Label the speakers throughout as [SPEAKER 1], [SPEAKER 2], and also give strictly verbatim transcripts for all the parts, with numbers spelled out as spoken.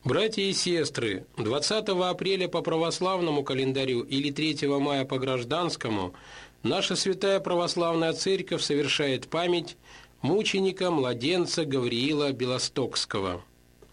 [SPEAKER 1] Братья и сестры, двадцатого апреля по православному календарю или третьего мая по гражданскому наша Святая Православная Церковь совершает память мученика-младенца Гавриила Белостокского.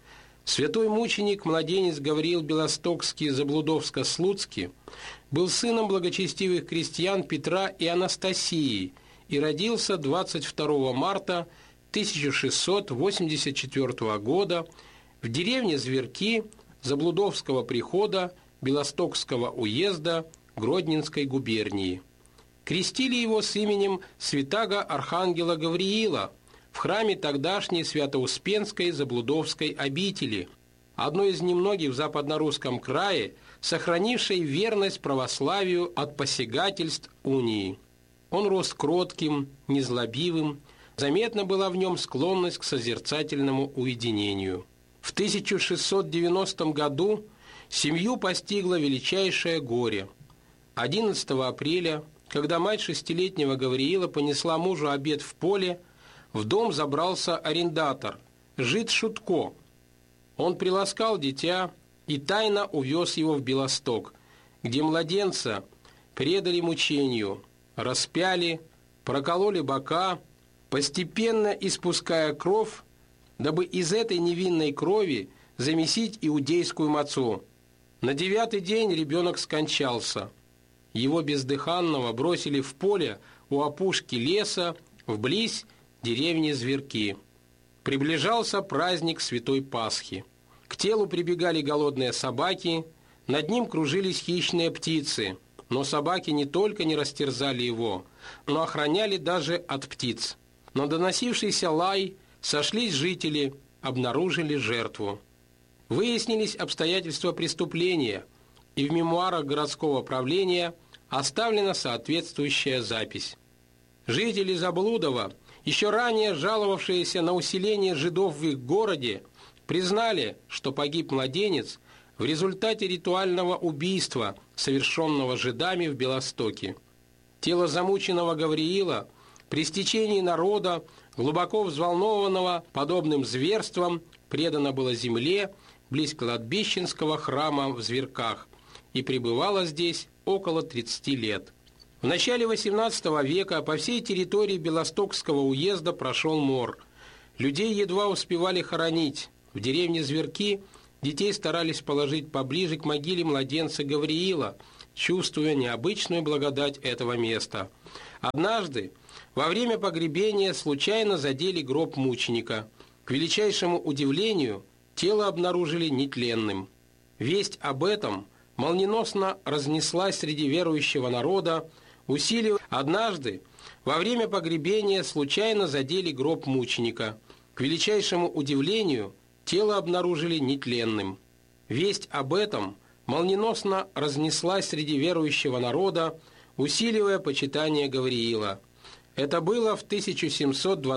[SPEAKER 1] Святой мученик-младенец Гавриил Белостокский Заблудовско-Слуцкий был сыном благочестивых крестьян Петра и Анастасии и родился двадцать второго марта тысяча шестьсот восемьдесят четвёртого года в деревне Зверки Заблудовского прихода Белостокского уезда Гродненской губернии. Крестили его с именем святаго Архангела Гавриила в храме тогдашней Свято-Успенской Заблудовской обители, одной из немногих в западно-русском крае, сохранившей верность православию от посягательств унии. Он рос кротким, незлобивым, заметна была в нем склонность к созерцательному уединению. В тысяча шестьсот девяностом году семью постигло величайшее горе. одиннадцатого апреля, когда мать шестилетнего Гавриила понесла мужу обед в поле, в дом забрался арендатор, жид Шутко. Он приласкал дитя и тайно увез его в Белосток, где младенца предали мучению, распяли, прокололи бока, постепенно испуская кровь, дабы из этой невинной крови замесить иудейскую мацу. На девятый день ребенок скончался. Его бездыханного бросили в поле у опушки леса, вблизь деревни Зверки. Приближался праздник Святой Пасхи. К телу прибегали голодные собаки, над ним кружились хищные птицы, но собаки не только не растерзали его, но охраняли даже от птиц. На доносившийся лай сошлись жители, обнаружили жертву. Выяснились обстоятельства преступления, и в мемуарах городского правления оставлена соответствующая запись. Жители Заблудова, еще ранее жаловавшиеся на усиление жидов в их городе, признали, что погиб младенец в результате ритуального убийства, совершенного жидами в Белостоке. Тело замученного Гавриила при стечении народа, глубоко взволнованного подобным зверством, предано было земле близ кладбищенского храма в Зверках и пребывало здесь около тридцати лет. В начале восемнадцатого века по всей территории Белостокского уезда прошел мор. Людей едва успевали хоронить. В деревне Зверки детей старались положить поближе к могиле младенца Гавриила, чувствуя необычную благодать этого места. Однажды во время погребения случайно задели гроб мученика. К величайшему удивлению, тело обнаружили нетленным. Весть об этом молниеносно разнеслась среди верующего народа, усиливая. Однажды во время погребения случайно задели гроб мученика. К величайшему удивлению, тело обнаружили нетленным. Весть об этом молниеносно разнеслась среди верующего народа, усиливая почитание Гавриила. Это было в тысяча семьсот двадцатом